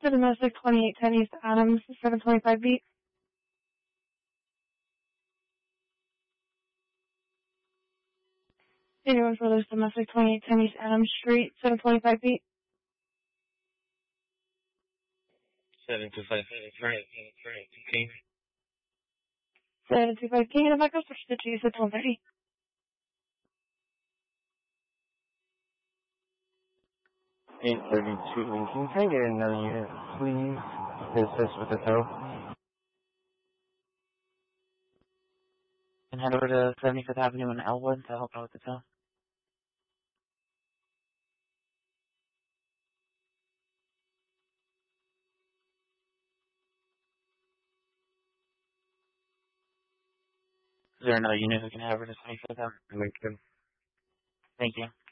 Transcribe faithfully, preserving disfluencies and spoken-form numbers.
For domestic, twenty-eight ten East Adams, seven twenty-five beat. Anyone for those domestic, twenty-eight ten East Adams Street, seven twenty-five beat. seven two five King. seven two five King, and if I go switch to G, it's one thirty. eight thirty-two Lincoln. Can I get another unit, please? Assist with the tow. And head over to seventy-fifth Avenue in Elwood to help out with the tow. Is there another unit who can head over to seventy-fifth Avenue? Lincoln. Thank you.